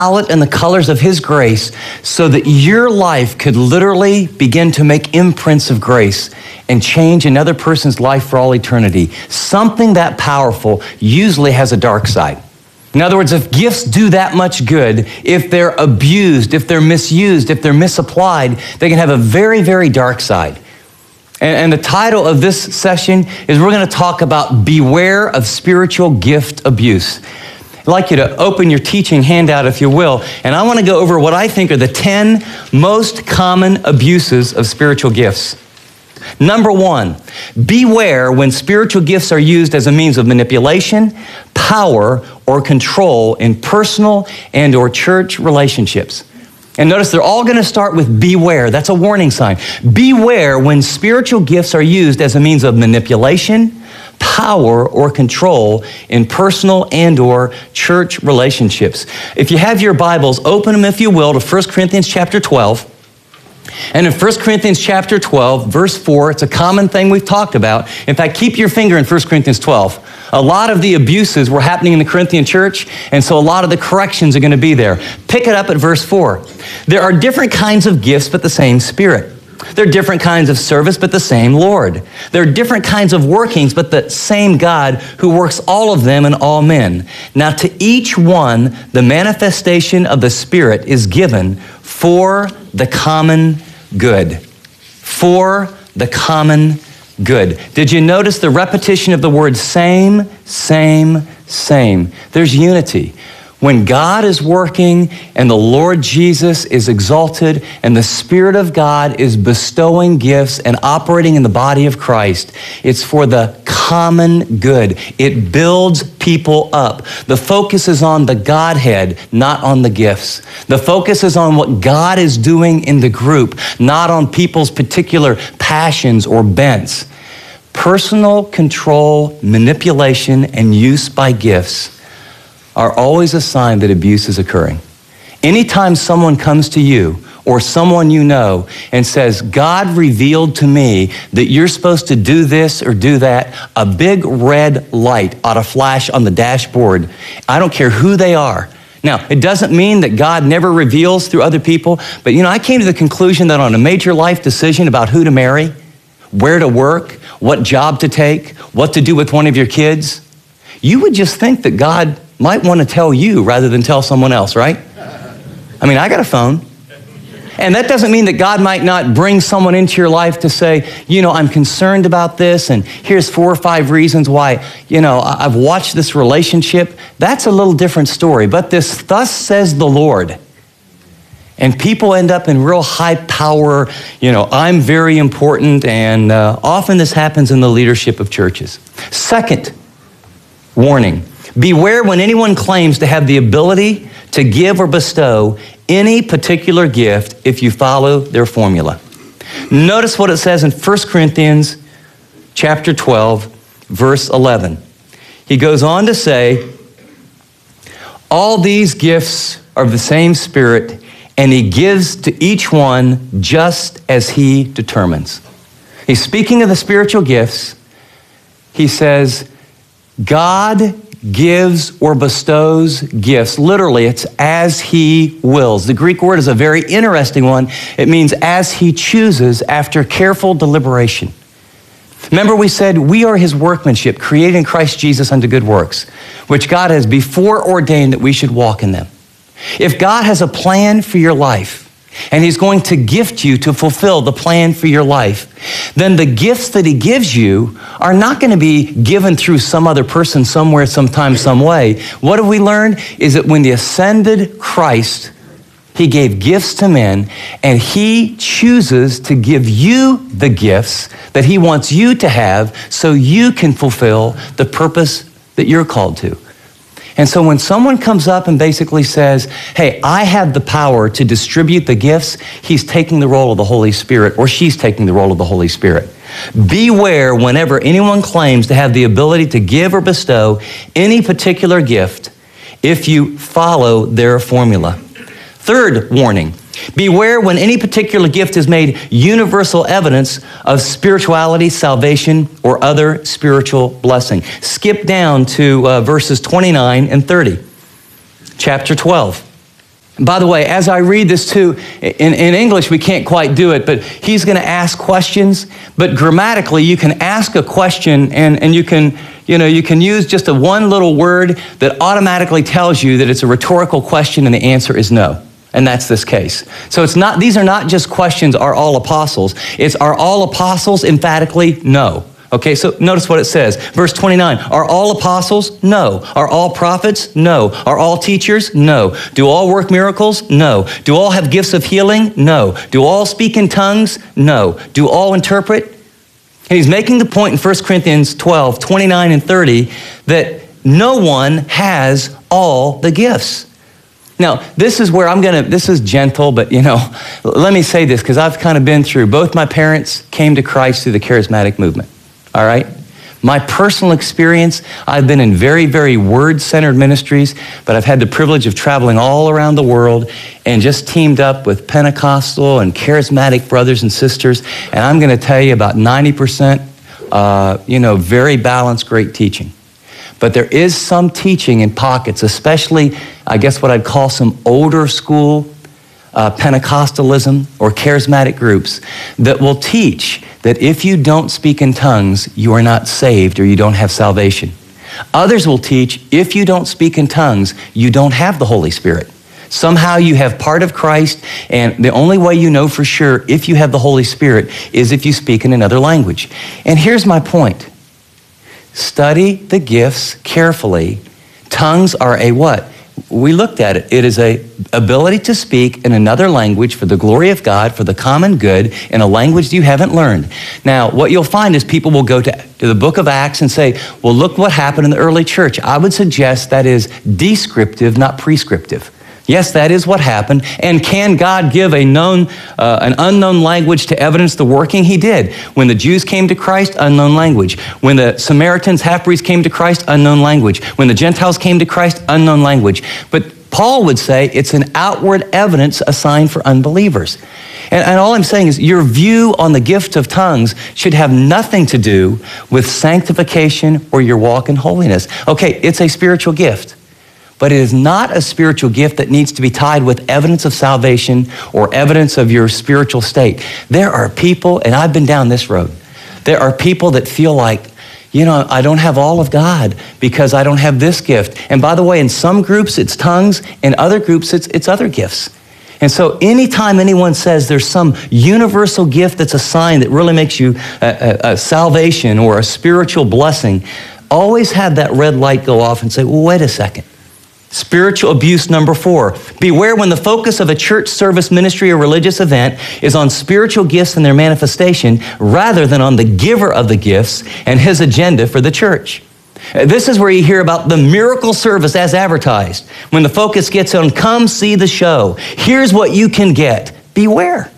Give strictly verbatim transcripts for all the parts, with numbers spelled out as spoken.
palette and the colors of His grace so that your life could literally begin to make imprints of grace and change another person's life for all eternity. Something that powerful usually has a dark side. In other words, if gifts do that much good, if they're abused, if they're misused, if they're misapplied, they can have a very, very dark side. And, and the title of this session is we're going to talk about beware of spiritual gift abuse. I'd like you to open your teaching handout, if you will, and I want to go over what I think are the ten most common abuses of spiritual gifts. Number one, beware when spiritual gifts are used as a means of manipulation, power, or control in personal and or church relationships. And notice they're all going to start with beware. That's a warning sign. Beware when spiritual gifts are used as a means of manipulation, power, or control in personal and or church relationships. If you have your Bibles, open them, if you will, to First Corinthians chapter twelve. And in First Corinthians chapter twelve, verse four, it's a common thing we've talked about. In fact, keep your finger in First Corinthians twelve. A lot of the abuses were happening in the Corinthian church, and so a lot of the corrections are going to be there. Pick it up at verse four. There are different kinds of gifts, but the same Spirit. There are different kinds of service, but the same Lord. There are different kinds of workings, but the same God who works all of them in all men. Now to each one, the manifestation of the Spirit is given for the common good. For the common good. Did you notice the repetition of the word same, same, same? There's unity. When God is working and the Lord Jesus is exalted and the Spirit of God is bestowing gifts and operating in the body of Christ, it's for the common good. It builds people up. The focus is on the Godhead, not on the gifts. The focus is on what God is doing in the group, not on people's particular passions or bents. Personal control, manipulation, and use by gifts are always a sign that abuse is occurring. Anytime someone comes to you or someone you know and says, God revealed to me that you're supposed to do this or do that, a big red light ought to flash on the dashboard. I don't care who they are. Now, it doesn't mean that God never reveals through other people, but you know, I came to the conclusion that on a major life decision about who to marry, where to work, what job to take, what to do with one of your kids, you would just think that God might want to tell you rather than tell someone else, right? I mean, I got a phone. And that doesn't mean that God might not bring someone into your life to say, you know, I'm concerned about this, and here's four or five reasons why, you know, I've watched this relationship. That's a little different story. But this, thus says the Lord. And people end up in real high power, you know, I'm very important, and uh, often this happens in the leadership of churches. Second warning. Beware when anyone claims to have the ability to give or bestow any particular gift if you follow their formula. Notice what it says in First Corinthians chapter twelve, verse eleven. He goes on to say, all these gifts are of the same Spirit, and He gives to each one just as He determines. He's speaking of the spiritual gifts. He says, God gives or bestows gifts. Literally, it's as He wills. The Greek word is a very interesting one. It means as He chooses after careful deliberation. Remember we said we are His workmanship, created in Christ Jesus unto good works, which God has before ordained that we should walk in them. If God has a plan for your life, and He's going to gift you to fulfill the plan for your life, then the gifts that He gives you are not going to be given through some other person somewhere, sometime, some way. What have we learned is that when the ascended Christ, He gave gifts to men, and He chooses to give you the gifts that He wants you to have so you can fulfill the purpose that you're called to. And so when someone comes up and basically says, hey, I have the power to distribute the gifts, he's taking the role of the Holy Spirit, or she's taking the role of the Holy Spirit. Beware whenever anyone claims to have the ability to give or bestow any particular gift if you follow their formula. Third warning, beware when any particular gift is made universal evidence of spirituality, salvation, or other spiritual blessing. Skip down to uh, verses twenty-nine and thirty, chapter twelve. By the way, as I read this too, in, in English we can't quite do it, but he's going to ask questions. But grammatically, you can ask a question and, and you can, you know, you can use just a one little word that automatically tells you that it's a rhetorical question and the answer is no. And that's this case. So it's not, these are not just questions, are all apostles? It's, are all apostles? Emphatically, no. Okay, so notice what it says. Verse twenty-nine, are all apostles? No. Are all prophets? No. Are all teachers? No. Do all work miracles? No. Do all have gifts of healing? No. Do all speak in tongues? No. Do all interpret? And he's making the point in First Corinthians twelve, twenty-nine and thirty that no one has all the gifts. Now, this is where I'm going to, this is gentle, but you know, let me say this because I've kind of been through, both my parents came to Christ through the charismatic movement. All right? My personal experience, I've been in very, very word-centered ministries, but I've had the privilege of traveling all around the world and just teamed up with Pentecostal and charismatic brothers and sisters. And I'm going to tell you about ninety percent, uh, you know, very balanced, great teaching. But there is some teaching in pockets, especially, I guess what I'd call some older school uh, Pentecostalism or charismatic groups that will teach that if you don't speak in tongues, you are not saved or you don't have salvation. Others will teach if you don't speak in tongues, you don't have the Holy Spirit. Somehow you have part of Christ, and the only way you know for sure if you have the Holy Spirit is if you speak in another language. And here's my point. Study the gifts carefully. Tongues are a what? We looked at it. It is a ability to speak in another language for the glory of God, for the common good, in a language you haven't learned. Now, what you'll find is people will go to, to the book of Acts and say, well, look what happened in the early church. I would suggest that is descriptive, not prescriptive. Yes, that is what happened. And can God give a known, uh, an unknown language to evidence the working? He did. When the Jews came to Christ, unknown language. When the Samaritans, half-breeds came to Christ, unknown language. When the Gentiles came to Christ, unknown language. But Paul would say it's an outward evidence, a sign for unbelievers. And, and all I'm saying is your view on the gift of tongues should have nothing to do with sanctification or your walk in holiness. Okay, it's a spiritual gift. But it is not a spiritual gift that needs to be tied with evidence of salvation or evidence of your spiritual state. There are people, and I've been down this road, there are people that feel like, you know, I don't have all of God because I don't have this gift. And by the way, in some groups it's tongues, in other groups it's, it's other gifts. And so anytime anyone says there's some universal gift that's a sign that really makes you a, a, a salvation or a spiritual blessing, always have that red light go off and say, well, wait a second. Spiritual abuse number four. Beware when the focus of a church service, ministry, or religious event is on spiritual gifts and their manifestation rather than on the giver of the gifts and his agenda for the church. This is where you hear about the miracle service as advertised. When the focus gets on, come see the show. Here's what you can get. Beware.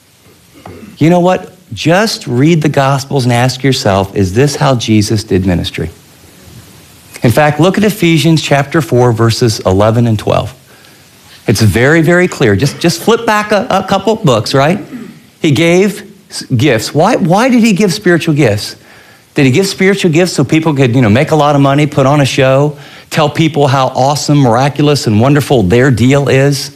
You know what? Just read the Gospels and ask yourself, is this how Jesus did ministry? In fact, look at Ephesians chapter four, verses eleven and twelve. It's very, very clear. Just, just flip back a, a couple books, right? He gave gifts. Why, why did he give spiritual gifts? Did he give spiritual gifts so people could, you know, make a lot of money, put on a show, tell people how awesome, miraculous, and wonderful their deal is?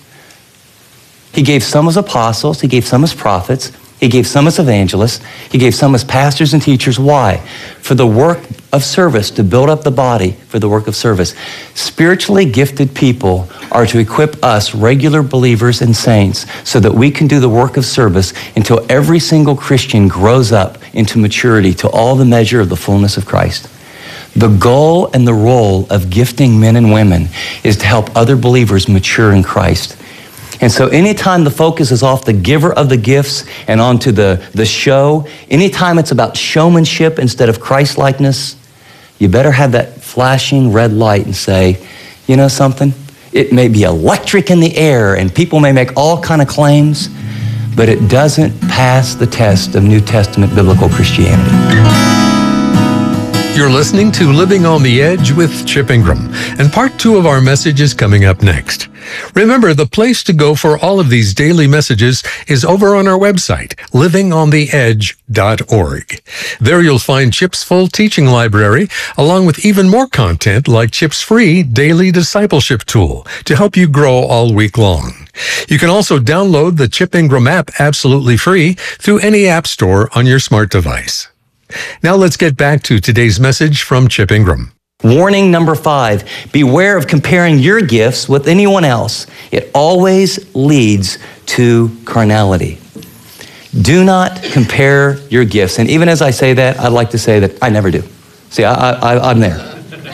He gave some as apostles. He gave some as prophets. He gave some as evangelists. He gave some as pastors and teachers. Why? For the work of service, to build up the body for the work of service. Spiritually gifted people are to equip us, regular believers and saints, so that we can do the work of service until every single Christian grows up into maturity to all the measure of the fullness of Christ. The goal and the role of gifting men and women is to help other believers mature in Christ. And so anytime the focus is off the giver of the gifts and onto the, the show, anytime it's about showmanship instead of Christ-likeness, you better have that flashing red light and say, you know something? It may be electric in the air and people may make all kind of claims, but it doesn't pass the test of New Testament biblical Christianity. You're listening to Living on the Edge with Chip Ingram, and part two of our message is coming up next. Remember, the place to go for all of these daily messages is over on our website, living on the edge dot org. There you'll find Chip's full teaching library, along with even more content like Chip's free daily discipleship tool to help you grow all week long. You can also download the Chip Ingram app absolutely free through any app store on your smart device. Now let's get back to today's message from Chip Ingram. Warning number five, beware of comparing your gifts with anyone else. It always leads to carnality. Do not compare your gifts. And even as I say that, I'd like to say that I never do. See, I, I, I'm there.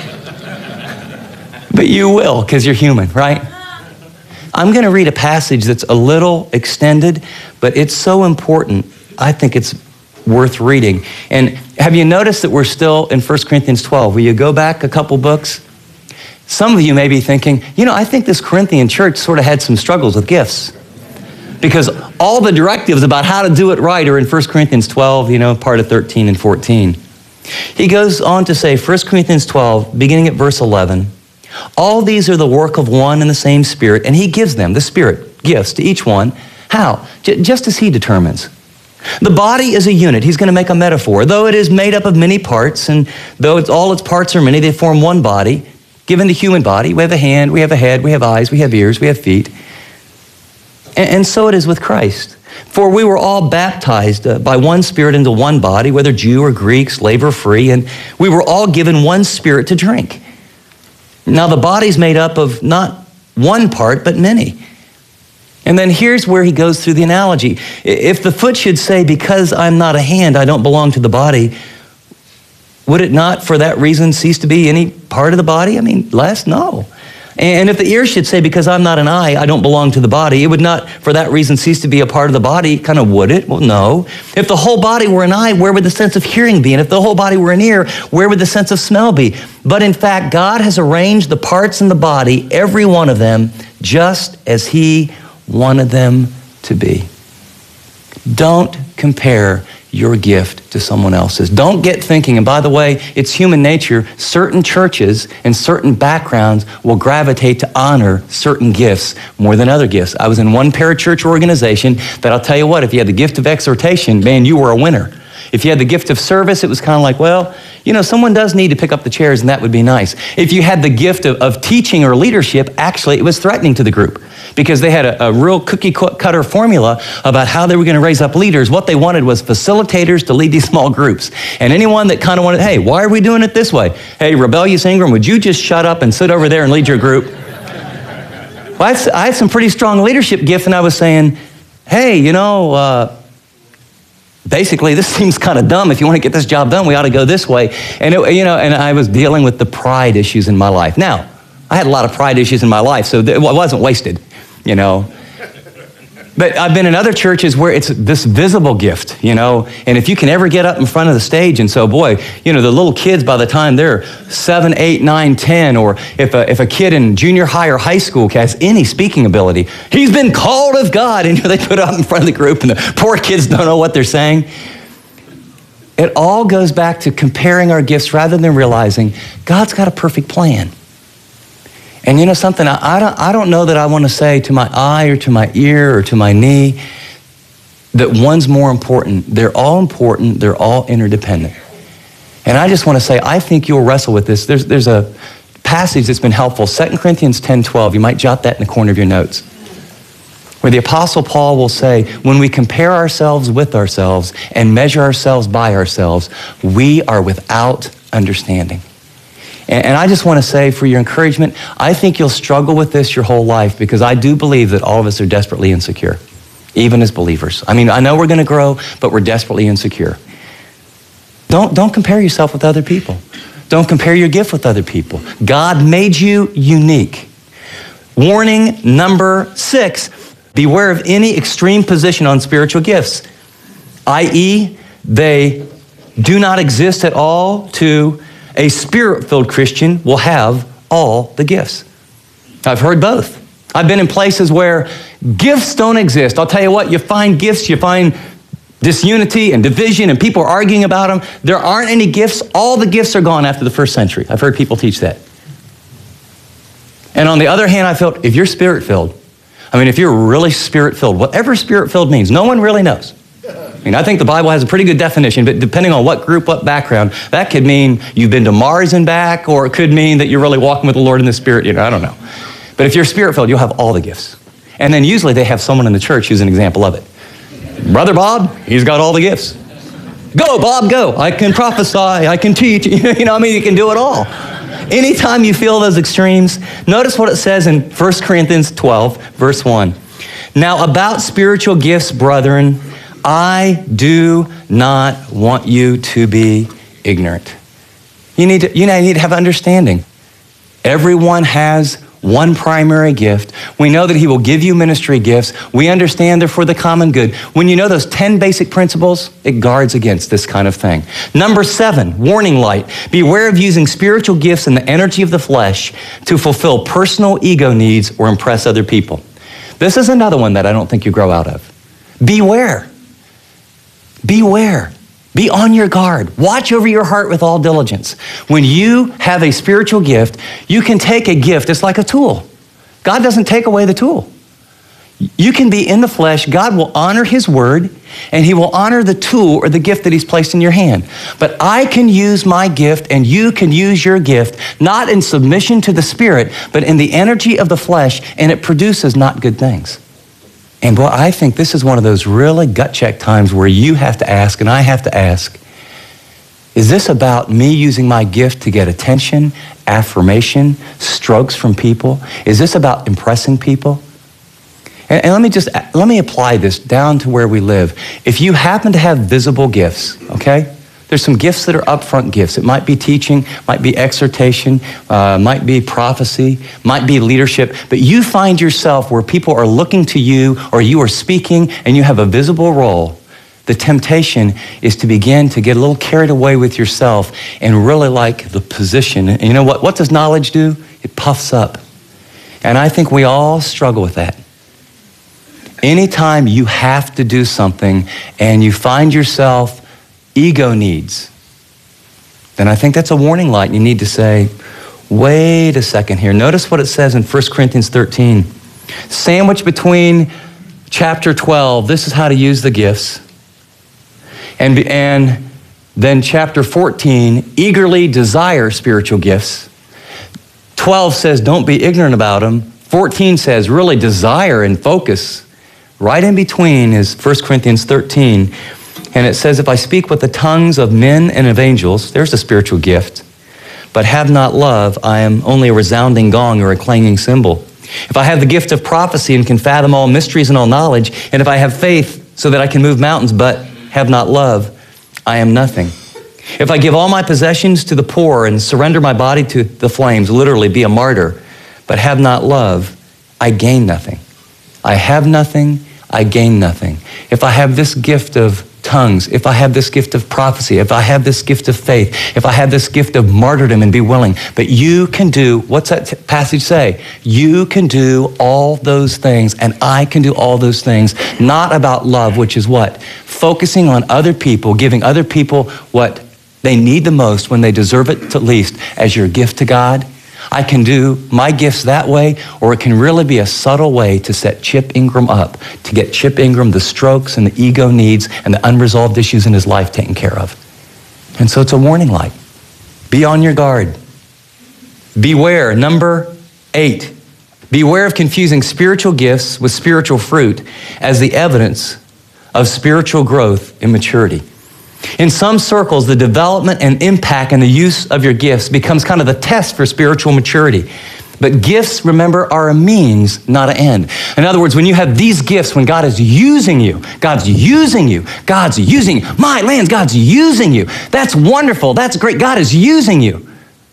But you will, because you're human, right? I'm going to read a passage that's a little extended, but it's so important, I think it's worth reading. And have you noticed that we're still in First Corinthians twelve? Will you go back a couple books? Some of you may be thinking, you know, I think this Corinthian church sort of had some struggles with gifts, because all the directives about how to do it right are in First Corinthians twelve, you know, part of thirteen and fourteen. He goes on to say, First Corinthians twelve, beginning at verse eleven, all these are the work of one and the same Spirit, and he gives them, the Spirit, gifts to each one. How? J- just as he determines. The body is a unit. He's going to make a metaphor. Though it is made up of many parts, and though it's, all its parts are many, they form one body. Given the human body, we have a hand, we have a head, we have eyes, we have ears, we have feet. And, and so it is with Christ. For we were all baptized uh, by one Spirit into one body, whether Jew or Greek, slave or free, and we were all given one Spirit to drink. Now the body's made up of not one part, but many. And then here's where he goes through the analogy. If the foot should say, because I'm not a hand, I don't belong to the body, would it not for that reason cease to be any part of the body? I mean, less? No. And if the ear should say, because I'm not an eye, I don't belong to the body, it would not for that reason cease to be a part of the body. Kind of would it? Well, no. If the whole body were an eye, where would the sense of hearing be? And if the whole body were an ear, where would the sense of smell be? But in fact, God has arranged the parts in the body, every one of them, just as he wanted them to be. Don't compare your gift to someone else's. Don't get thinking, and by the way, it's human nature, certain churches and certain backgrounds will gravitate to honor certain gifts more than other gifts. I was in one parachurch organization that I'll tell you what, if you had the gift of exhortation, man, you were a winner. If you had the gift of service, it was kind of like, well, you know, someone does need to pick up the chairs and that would be nice. If you had the gift of, of teaching or leadership, actually it was threatening to the group because they had a, a real cookie cutter formula about how they were going to raise up leaders. What they wanted was facilitators to lead these small groups. And anyone that kind of wanted, hey, why are we doing it this way? Hey, Rebellious Ingram, would you just shut up and sit over there and lead your group? Well, I had, I had some pretty strong leadership gifts and I was saying, hey, you know, uh, basically, this seems kind of dumb. If you want to get this job done, we ought to go this way. And it, you know, and I was dealing with the pride issues in my life. Now, I had a lot of pride issues in my life, so it wasn't wasted, you know. But I've been in other churches where it's this visible gift, you know, and if you can ever get up in front of the stage, and so, boy, you know, the little kids by the time they're seven, eight, nine, ten, or if a, if a kid in junior high or high school has any speaking ability, he's been called of God, and you know, they put it up in front of the group, and the poor kids don't know what they're saying. It all goes back to comparing our gifts rather than realizing God's got a perfect plan. And you know something, I, I, don't, I don't know that I want to say to my eye or to my ear or to my knee that one's more important. They're all important. They're all interdependent. And I just want to say, I think you'll wrestle with this. There's, there's a passage that's been helpful, Second Corinthians ten twelve. You might jot that in the corner of your notes, where the Apostle Paul will say, when we compare ourselves with ourselves and measure ourselves by ourselves, we are without understanding. And I just want to say for your encouragement, I think you'll struggle with this your whole life because I do believe that all of us are desperately insecure, even as believers. I mean, I know we're going to grow, but we're desperately insecure. Don't, don't compare yourself with other people. Don't compare your gift with other people. God made you unique. Warning number six, beware of any extreme position on spiritual gifts, that is, they do not exist at all to a spirit-filled Christian will have all the gifts. I've heard both. I've been in places where gifts don't exist. I'll tell you what, you find gifts, you find disunity and division and people are arguing about them. There aren't any gifts. All the gifts are gone after the first century. I've heard people teach that. And on the other hand, I felt if you're spirit-filled, I mean, if you're really spirit-filled, whatever spirit-filled means, no one really knows. I mean, I think the Bible has a pretty good definition, but depending on what group, what background, that could mean you've been to Mars and back, or it could mean that you're really walking with the Lord in the Spirit. You know, I don't know. But if you're spirit-filled, you'll have all the gifts. And then usually they have someone in the church who's an example of it. Brother Bob, he's got all the gifts. Go, Bob, go. I can prophesy. I can teach. You know, I mean, you can do it all. Anytime you feel those extremes, notice what it says in First Corinthians twelve, verse one. Now, about spiritual gifts, brethren, I do not want you to be ignorant. You need to, you know, you need to have understanding. Everyone has one primary gift. We know that he will give you ministry gifts. We understand they're for the common good. When you know those ten basic principles, it guards against this kind of thing. Number seven, warning light. Beware of using spiritual gifts and the energy of the flesh to fulfill personal ego needs or impress other people. This is another one that I don't think you grow out of. Beware. Beware. Be on your guard. Watch over your heart with all diligence. When you have a spiritual gift, you can take a gift. It's like a tool. God doesn't take away the tool. You can be in the flesh. God will honor his word, and he will honor the tool or the gift that he's placed in your hand. But I can use my gift, and you can use your gift, not in submission to the Spirit, but in the energy of the flesh, and it produces not good things. And boy, I think this is one of those really gut check times where you have to ask, and I have to ask, is this about me using my gift to get attention, affirmation, strokes from people? Is this about impressing people? And, and let me just, let me apply this down to where we live. If you happen to have visible gifts, okay? There's some gifts that are upfront gifts. It might be teaching, might be exhortation, uh, might be prophecy, might be leadership. But you find yourself where people are looking to you or you are speaking and you have a visible role. The temptation is to begin to get a little carried away with yourself and really like the position. And you know what? What does knowledge do? It puffs up. And I think we all struggle with that. Anytime you have to do something and you find yourself ego needs, then I think that's a warning light. You need to say, wait a second here. Notice what it says in First Corinthians thirteen. Sandwiched between chapter twelve, this is how to use the gifts. And, and then chapter fourteen, eagerly desire spiritual gifts. twelve says, don't be ignorant about them. fourteen says, really desire and focus. Right in between is First Corinthians thirteen. And it says, if I speak with the tongues of men and of angels, there's a spiritual gift, but have not love, I am only a resounding gong or a clanging cymbal. If I have the gift of prophecy and can fathom all mysteries and all knowledge, and if I have faith so that I can move mountains, but have not love, I am nothing. If I give all my possessions to the poor and surrender my body to the flames, literally be a martyr, but have not love, I gain nothing. I have nothing, I gain nothing. If I have this gift of tongues, if I have this gift of prophecy, if I have this gift of faith, if I have this gift of martyrdom and be willing, but you can do, what's that t- passage say? You can do all those things and I can do all those things, not about love, which is what? Focusing on other people, giving other people what they need the most when they deserve it to least as your gift to God. I can do my gifts that way, or it can really be a subtle way to set Chip Ingram up, to get Chip Ingram the strokes and the ego needs and the unresolved issues in his life taken care of. And so it's a warning light. Be on your guard. Beware, number eight. Beware of confusing spiritual gifts with spiritual fruit as the evidence of spiritual growth and maturity. In some circles, the development and impact and the use of your gifts becomes kind of the test for spiritual maturity. But gifts, remember, are a means, not an end. In other words, when you have these gifts, when God is using you, God's using you, God's using you. My lands, God's using you. That's wonderful. That's great. God is using you.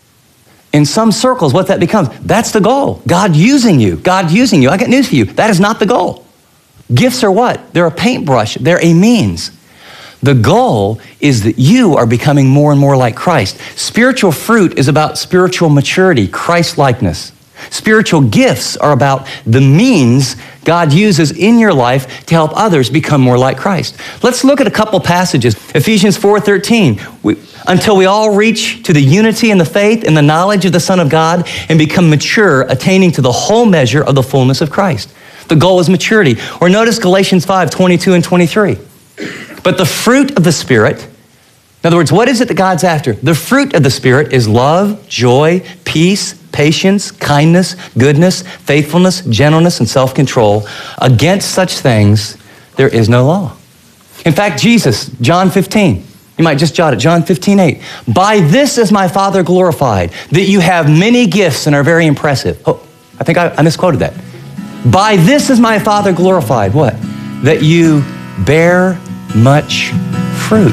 In some circles, what that becomes, that's the goal. God using you. God using you. I got news for you. That is not the goal. Gifts are what? They're a paintbrush. They're a means. The goal is that you are becoming more and more like Christ. Spiritual fruit is about spiritual maturity, Christ-likeness. Spiritual gifts are about the means God uses in your life to help others become more like Christ. Let's look at a couple passages. Ephesians four thirteen. We, until we all reach to the unity and the faith and the knowledge of the Son of God and become mature, attaining to the whole measure of the fullness of Christ. The goal is maturity. Or notice Galatians five twenty-two and twenty-three. But the fruit of the Spirit, in other words, what is it that God's after? The fruit of the Spirit is love, joy, peace, patience, kindness, goodness, faithfulness, gentleness, and self-control. Against such things, there is no law. In fact, Jesus, John fifteen, you might just jot it, John fifteen eight. By this is my Father glorified, that you have many gifts and are very impressive. Oh, I think I, I misquoted that. By this is my Father glorified, what? That you bear much fruit.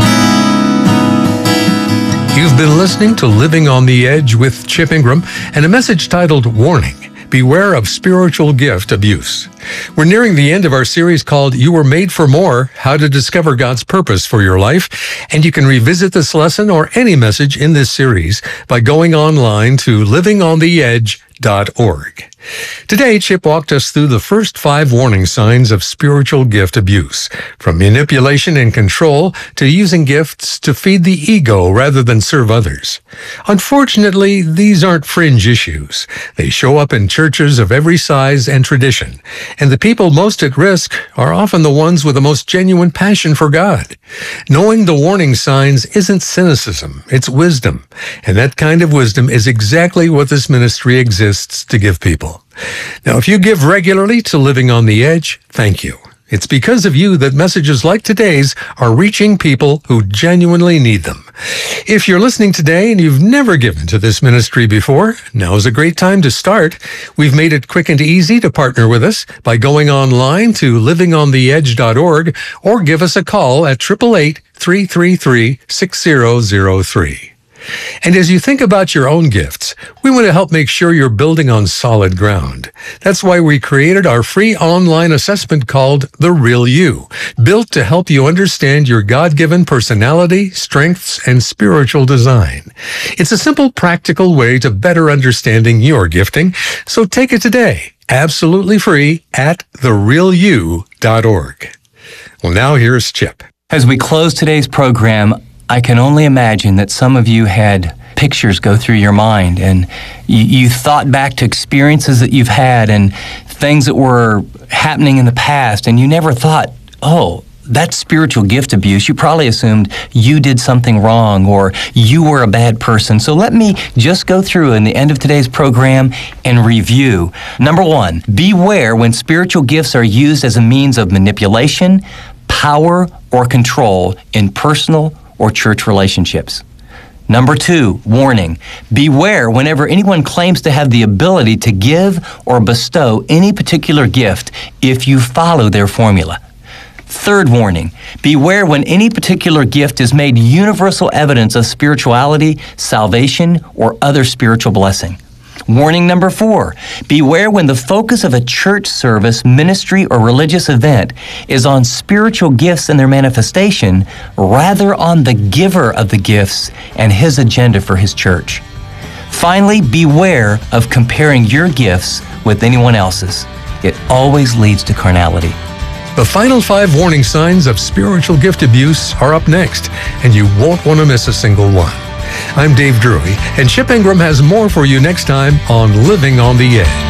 You've been listening to Living on the Edge with Chip Ingram and a message titled Warning, Beware of Spiritual Gift Abuse. We're nearing the end of our series called You Were Made for More, How to Discover God's Purpose for Your Life, and you can revisit this lesson or any message in this series by going online to living on the edge dot org. Today, Chip walked us through the first five warning signs of spiritual gift abuse, from manipulation and control to using gifts to feed the ego rather than serve others. Unfortunately, these aren't fringe issues. They show up in churches of every size and tradition, and the people most at risk are often the ones with the most genuine passion for God. Knowing the warning signs isn't cynicism, it's wisdom, and that kind of wisdom is exactly what this ministry exists to give people. Now, if you give regularly to Living on the Edge, thank you. It's because of you that messages like today's are reaching people who genuinely need them. If you're listening today and you've never given to this ministry before, now's a great time to start. We've made it quick and easy to partner with us by going online to living on the edge dot org or give us a call at eight eight eight, three three three, six zero zero three. And as you think about your own gifts, we want to help make sure you're building on solid ground. That's why we created our free online assessment called The Real You, built to help you understand your God-given personality, strengths, and spiritual design. It's a simple, practical way to better understanding your gifting, so take it today, absolutely free at the real you dot org. Well, now here's Chip. As we close today's program, I can only imagine that some of you had pictures go through your mind and you, you thought back to experiences that you've had and things that were happening in the past, and you never thought, oh, that's spiritual gift abuse. You probably assumed you did something wrong or you were a bad person. So let me just go through in the end of today's program and review. Number one, beware when spiritual gifts are used as a means of manipulation, power, or control in personal or church relationships. Number two, warning. Beware whenever anyone claims to have the ability to give or bestow any particular gift if you follow their formula. Third warning. Beware when any particular gift is made universal evidence of spirituality, salvation, or other spiritual blessing. Warning number four, beware when the focus of a church service, ministry, or religious event is on spiritual gifts and their manifestation rather on the giver of the gifts and his agenda for his church. Finally, beware of comparing your gifts with anyone else's. It always leads to carnality. The final five warning signs of spiritual gift abuse are up next, and you won't want to miss a single one. I'm Dave Drury, and Chip Ingram has more for you next time on Living on the Edge.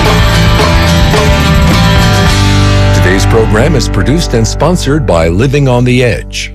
Today's program is produced and sponsored by Living on the Edge.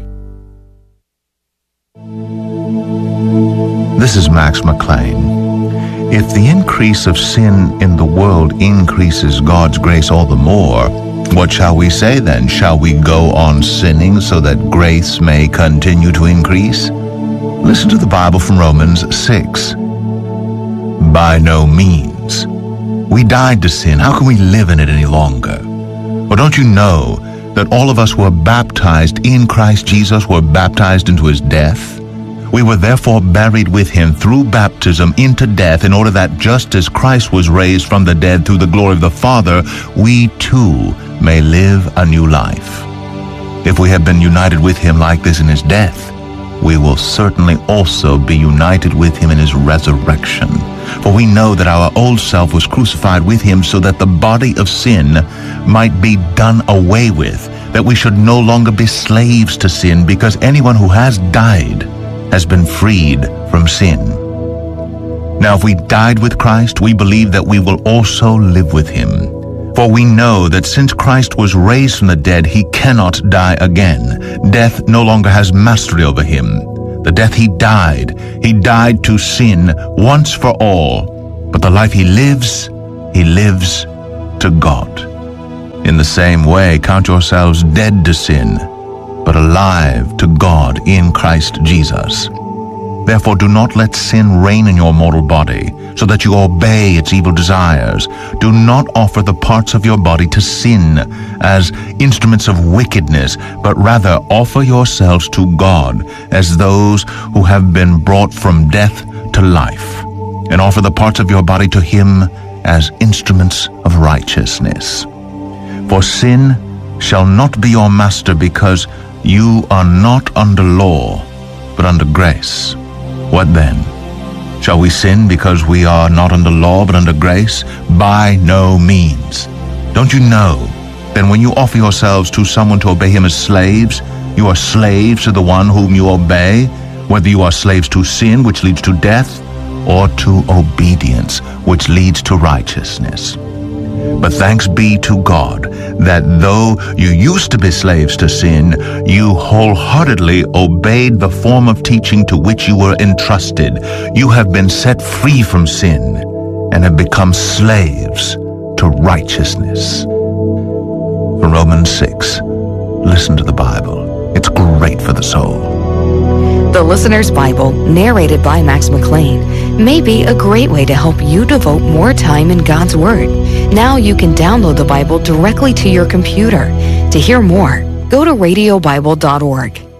This is Max McLean. If the increase of sin in the world increases God's grace all the more, what shall we say then? Shall we go on sinning so that grace may continue to increase? Listen to the Bible from Romans six. By no means. We died to sin. How can we live in it any longer? Or don't you know that all of us were baptized in Christ Jesus, were baptized into his death? We were therefore buried with him through baptism into death, in order that just as Christ was raised from the dead through the glory of the Father, we too may live a new life. If we have been united with him like this in his death, we will certainly also be united with him in his resurrection. For we know that our old self was crucified with him so that the body of sin might be done away with, that we should no longer be slaves to sin, because anyone who has died has been freed from sin. Now, if we died with Christ, we believe that we will also live with him. For we know that since Christ was raised from the dead, he cannot die again. Death no longer has mastery over him. The death he died, he died to sin once for all. But the life he lives, he lives to God. In the same way, count yourselves dead to sin, but alive to God in Christ Jesus. Therefore, do not let sin reign in your mortal body, so that you obey its evil desires. Do not offer the parts of your body to sin as instruments of wickedness, but rather offer yourselves to God as those who have been brought from death to life, and offer the parts of your body to him as instruments of righteousness. For sin shall not be your master, because you are not under law, but under grace. What then? Shall we sin because we are not under law but under grace? By no means. Don't you know that when you offer yourselves to someone to obey him as slaves, you are slaves to the one whom you obey, whether you are slaves to sin, which leads to death, or to obedience, which leads to righteousness? But thanks be to God that though you used to be slaves to sin, you wholeheartedly obeyed the form of teaching to which you were entrusted. You have been set free from sin and have become slaves to righteousness. From Romans six, listen to the Bible. It's great for the soul. The Listener's Bible, narrated by Max McLean, may be a great way to help you devote more time in God's Word. Now you can download the Bible directly to your computer. To hear more, go to radio bible dot org.